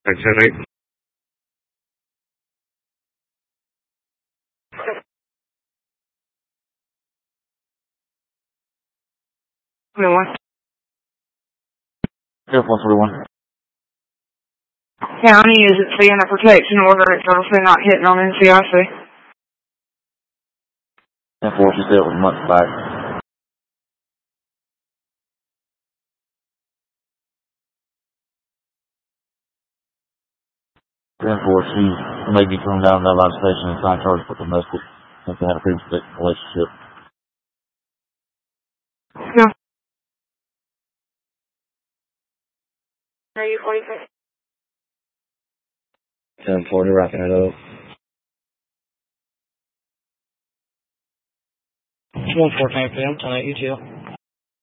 10-8. No one. Air Force 41. County, is it seeing a protection order? It's obviously not hitting on NCIC. Air Force, you said it was months back. Air Force, she may be coming down to that line station and trying to charge for domestic since they had a previous relationship. No. Are you 46? 10-40, wrapping it up. 1:14 p.m. 10-8 UTL.